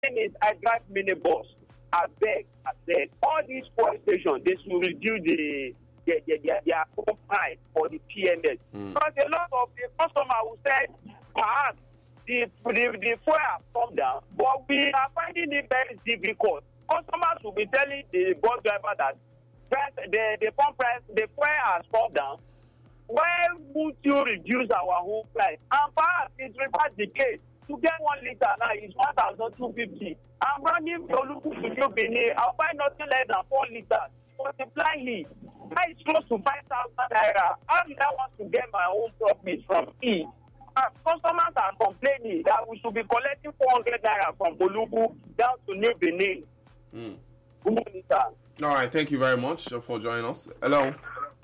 thing is, I drive minibus. I said, all these fuel stations, they should reduce their price for the PMS. Because a lot of the customers will say, perhaps the fuel has come down, but we are finding it very difficult. Customers will be telling the bus driver that the pump price, the fuel has come down. Why would you reduce our home price? And perhaps it reverse the case. To get 1 liter now is 1,250. I'm running Oluku to New Benin. I'll buy nothing less than 4 liters. Multiply it. That is close to 5,000 naira. How did I want to get my own profit from it? Customers are complaining that we should be collecting 400 naira from Oluku down to New Benin. Good morning, sir. All right, thank you very much for joining us. Hello.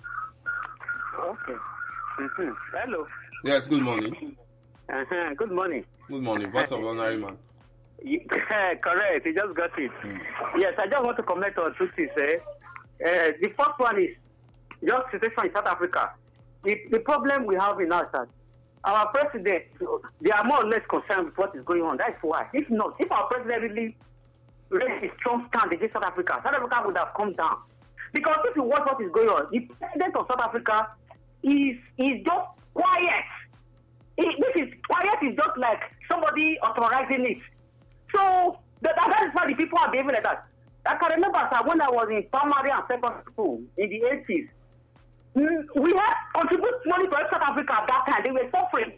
Okay. Hello. Yes, good morning. Good morning. Good morning. Voice of Honorary Man. Correct. You just got it. Yes, I just want to comment on two things. The first one is just situation in South Africa. The problem we have in us that our president, they are more or less concerned with what is going on. That's why. If not, if our president really raised a strong stand against South Africa would have come down. Because if you watch what is going on, the president of South Africa is just quiet. This is quiet is just like somebody authorizing it. So that is why the people are behaving like that. I can remember when I was in primary and secondary school in the 80s, we had contributed money to South Africa at that time. They were suffering.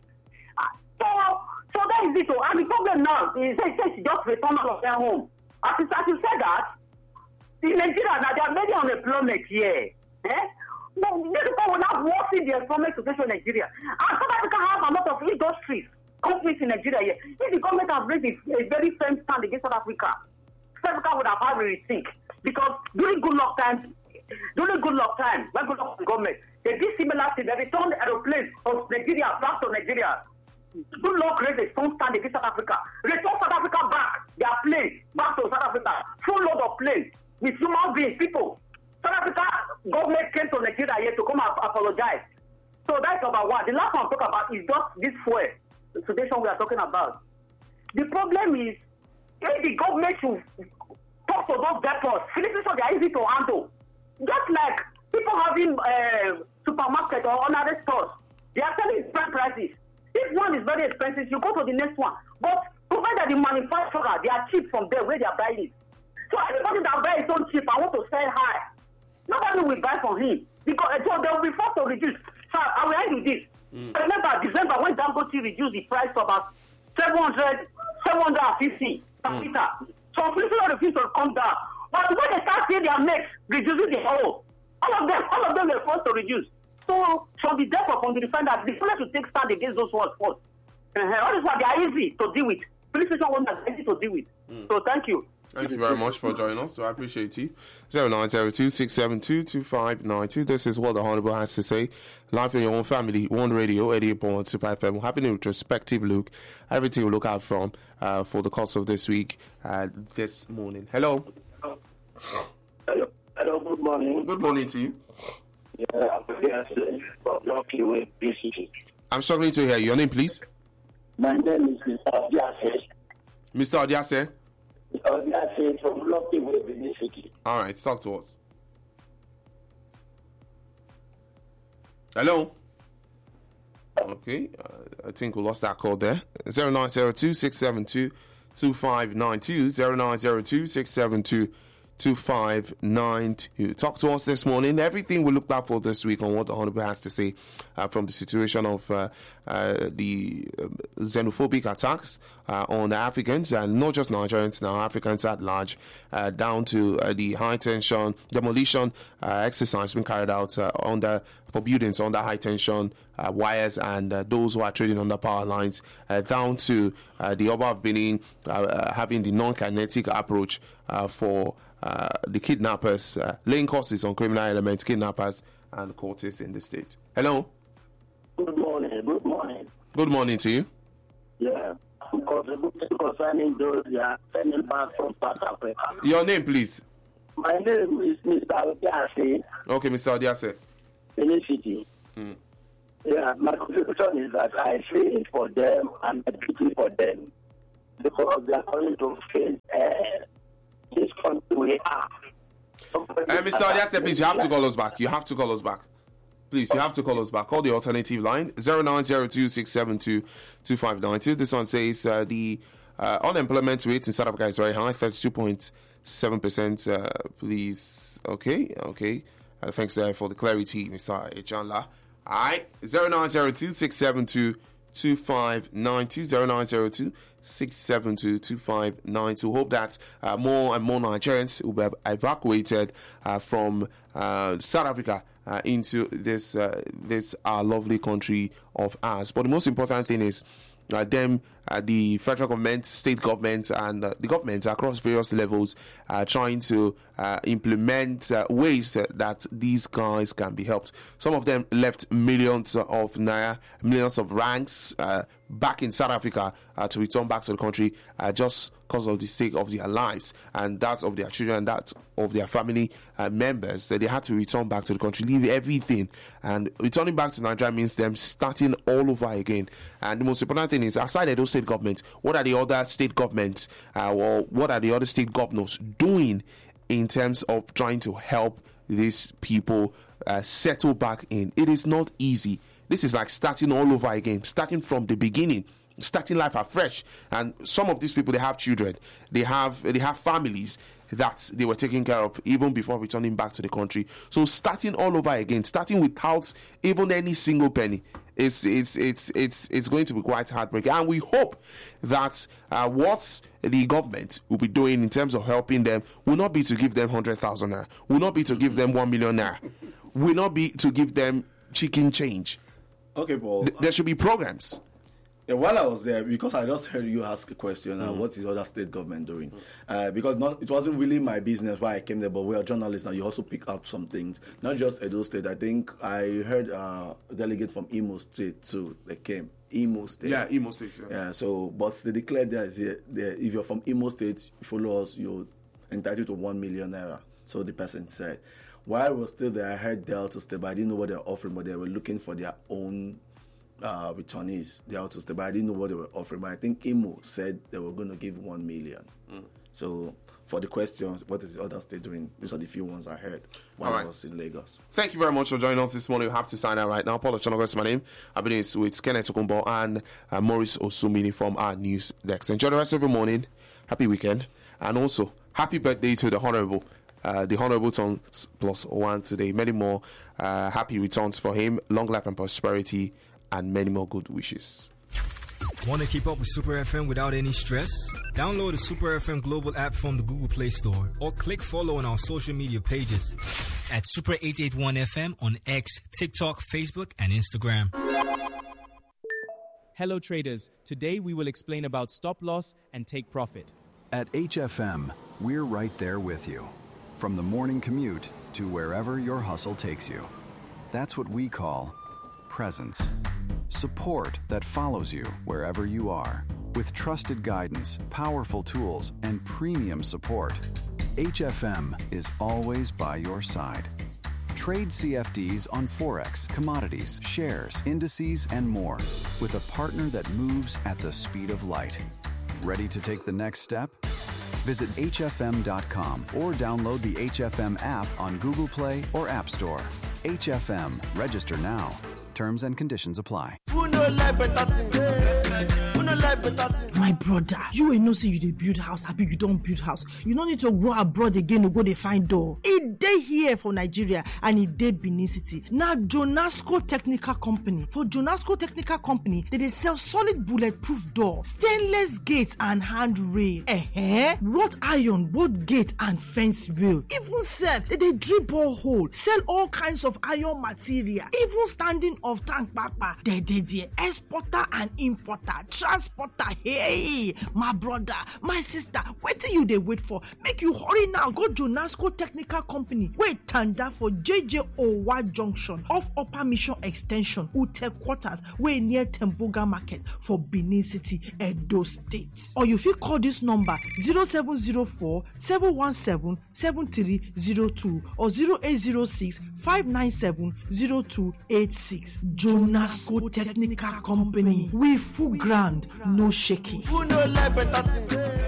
So that is it. And the problem now is they just return out of their home. As you said that, in Nigeria now there are many unemployment here. No, these people will not worsen the employment situation in Nigeria. And South Africa has a lot of industries, companies in Nigeria here. If the government has raised a very firm stand against South Africa, South Africa would have had a rethink. Because during good luck time, when good luck was the government, they did similar things. They returned aeroplanes from Nigeria back to Nigeria. Good luck raised a strong stand against South Africa. Return South Africa back, their planes back to South Africa. Full load of planes with human beings, people. South Africa government came to Nigeria here to come and apologize. So that's number one. The last one I'm talking about is just this fuel situation we are talking about. The problem is, if the government should talk to those debtors, Philippines they are easy to handle. Just like people having supermarket or other stores, they are selling different prices. If one is very expensive, you go to the next one. But provided the manufacturer, they are cheap from there where they are buying it. So anybody that buys so cheap, I want to sell high. Nobody will buy from him because so they will be forced to reduce. So I will end with this. Remember December when Dangote reduced the price to about 750 per liter. So people refuse to come down. But when they start seeing their mates reducing the whole, all of them were forced to reduce. So from the depth of the refinery, the police will take stand against those ones first. All this one they are easy to deal with. Police station ones are easy to deal with. So thank you. Thank you very much for joining us. So I appreciate you. 0902-672-2592. This is what the Honorable has to say. Live in your own family, One Radio, 88.1 FM. We're having a retrospective look. Everything we look out from for the course of this week, this morning. Hello. Hello, good morning. Good morning to you. Yeah, I'm struggling to hear you. Your name, please? My name is Mr. Odiase. Mr. Odiase? Odiase from Lucky Way, Benin City. All right, talk to us. Hello? Okay, I think we lost that call there. 0902-672-2592. 0902-672-2592. Talk to us this morning. Everything we looked at for this week on what the Honorable has to say from the situation of the xenophobic attacks on Africans, and not just Nigerians now, Africans at large, down to the high tension demolition exercise being carried out for buildings under high tension wires and those who are trading on the power lines, down to the Oba of Benin having the non-kinetic approach for the kidnappers, laying courses on criminal elements, kidnappers, and cultists in the state. Hello? Good morning. Good morning. Good morning to you. Yeah. Concerning those that are sending back from South Africa. Your name, please? My name is Mr. Odiase. Okay, Mr. Odiase. Benin City. Yeah, my contribution is that I feel for them and I pity for them. because they are going to face this country we are. Mr. Odiase, please, you have to call us back. You have to call us back. Please, you have to call us back. Call the alternative line, 0902-672-2592. This one says the unemployment rate in South Africa is very high, 32.7%. Please, okay. Thanks for the clarity, Mr. Echanla. All right, 0902-672-2592, 0902-672-2592. Hope that more and more Nigerians will be evacuated from South Africa into this lovely country of ours. But the most important thing is the federal government, state government, and the governments across various levels are trying to implement ways that these guys can be helped. Some of them left millions of naira, millions of ranks back in South Africa to return back to the country just because of the sake of their lives and that of their children and that of their family members. They had to return back to the country, leave everything, and returning back to Nigeria means them starting all over again. And the most important thing is, aside those state governments, what are the other state governments or what are the other state governors doing in terms of trying to help these people settle back in? It is not easy. This is like starting all over again, starting from the beginning, starting life afresh. And some of these people, they have children, they have families that they were taking care of even before returning back to the country. So starting all over again, starting without even any single penny, it's going to be quite heartbreaking. And we hope that what the government will be doing in terms of helping them will not be to give them 100,000 naira, will not be to give them 1 million naira, will not be to give them chicken change. Okay, Paul. There should be programs. Yeah, while I was there, because I just heard you ask a question, what is other state government doing? Because it wasn't really my business why I came there, but we are journalists and you also pick up some things. Not just Edo State. I think I heard a delegate from Imo State too. They came. Imo State. Yeah, Imo State. Yeah. So, but they declared if you're from Imo State, you follow us, you're entitled to 1 million naira. So the person said. While I was still there, I heard Delta State, but I didn't know what they were offering, but they were looking for their own returnees, Delta State, but I didn't know what they were offering. But I think Imo said they were going to give 1 million. So for the questions, what is the other state doing? These are the few ones I heard while I was in Lagos. Thank you very much for joining us this morning. We have to sign out right now. Paul Ochonogo is my name. I've been with Kenneth Okumbo and Maurice Osumini from our news desk. Enjoy the rest of your morning. Happy weekend. And also, happy birthday to the Honorable. The Honorable turns +1 today. Many more happy returns for him. Long life and prosperity and many more good wishes. Want to keep up with Super FM without any stress? Download the Super FM Global app from the Google Play Store or click follow on our social media pages at Super 881 FM on X, TikTok, Facebook, and Instagram. Hello traders. Today we will explain about stop loss and take profit. At HFM, we're right there with you. From the morning commute to wherever your hustle takes you. That's what we call presence. Support that follows you wherever you are. With trusted guidance, powerful tools, and premium support, HFM is always by your side. Trade CFDs on Forex, commodities, shares, indices, and more with a partner that moves at the speed of light. Ready to take the next step? Visit hfm.com or download the HFM app on Google Play or App Store. HFM. Register now. Terms and conditions apply. My brother, you ain't no say you dey build house, happy you don't build house. You don't need to go abroad again to go dey find door. It dey here for Nigeria and it dey Benin City. Now Jonasco Technical Company. For Jonasco Technical Company, they sell solid bulletproof door, stainless gates and handrail. Wrought iron, both gate and fence rail. Even self, they drill borehole, sell all kinds of iron material. Even standing of tank papa. They exporter and importer, transporter. Hey, my brother, my sister, what do you wait for? Make you hurry now. Go to Jonasco Technical Company. Wait, tanda for JJ Owa Junction off Upper Mission Extension, Ute Quarters, way near Temboga Market for Benin City, Edo State. Or you fit call this number 0704 717 7302 or 0806 597 0286. Jonasco Technical Company. We full ground. no shaking. Who no like better thing?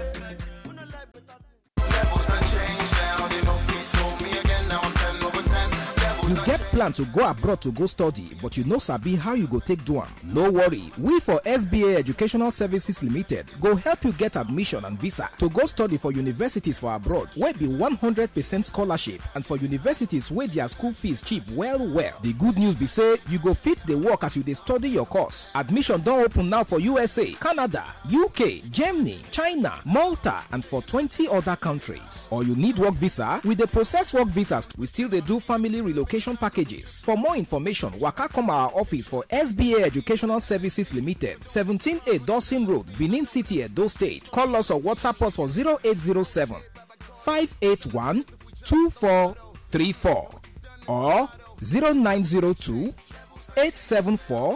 Levels done change now, they no fit hold me again. Now I'm 10 over 10. You get plan to go abroad to go study, but you no sabi how you go take do am. No worry, we for SBA Educational Services Limited go help you get admission and visa to go study for universities for abroad wey be 100% scholarship, and for universities wey their school fees cheap well. The good news be say you go fit the work as you dey study your course. Admission don open now for USA, Canada, UK, Germany, China, Malta, and for 20 other countries. Or you need work visa, we dey process work visas. We still dey do family relocation packages. For more information, waka come our office for SBA Educational Services Limited, 17A Dawson Road, Benin City, Edo State. Call us or WhatsApp us for 0807 581 2434 or 0902 874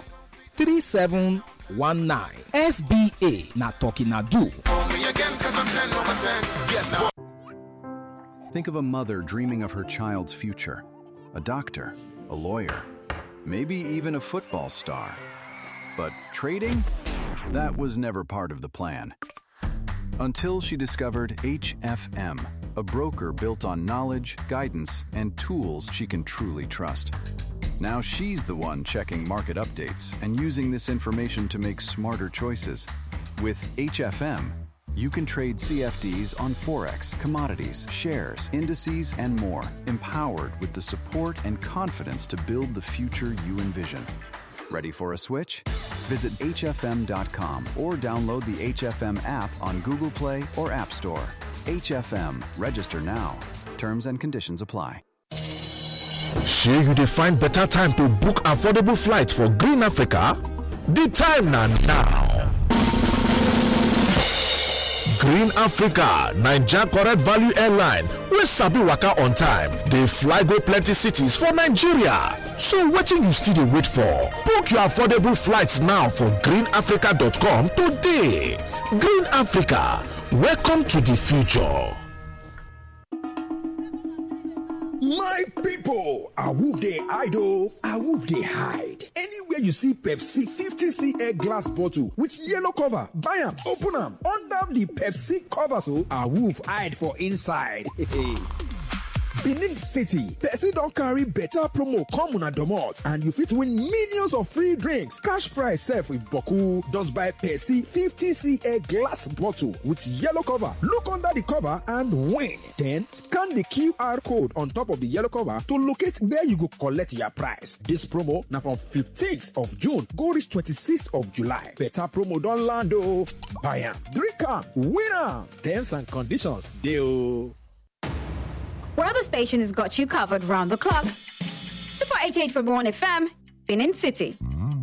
3719. SBA na talking na do. Think of a mother dreaming of her child's future, a doctor, a lawyer, maybe even a football star. But trading? That was never part of the plan. Until she discovered HFM, a broker built on knowledge, guidance, and tools she can truly trust. Now she's the one checking market updates and using this information to make smarter choices. With HFM, you can trade CFDs on Forex, commodities, shares, indices, and more, empowered with the support and confidence to build the future you envision. Ready for a switch? Visit hfm.com or download the HFM app on Google Play or App Store. HFM. Register now. Terms and conditions apply. Sure you dey find better time to book affordable flights for Green Africa? The time now. Green Africa, Naija correct value airline, wey sabi waka on time. They fly go plenty cities for Nigeria. So wetin you still dey wait for? Book your affordable flights now for greenafrica.com today. Green Africa, welcome to the future. My people, awoof dey idle, awoof dey hide. Anywhere you see Pepsi 50cl glass bottle with yellow cover, buy am, open am, under the Pepsi cover so awoof hide for inside. Benin City, Pepsi don carry better promo come una domot, and you fit win millions of free drinks. Cash prize sef with boku. Just buy Pepsi 50cl glass bottle with yellow cover. Look under the cover and win. Then scan the QR code on top of the yellow cover to locate where you go collect your prize. This promo na from 15th of June go reach 26th of July. Better promo don land o. Buy am, drink am, win am. Terms and conditions dey o. Where other stations got you covered round the clock. Super 88.1 FM, Benin City.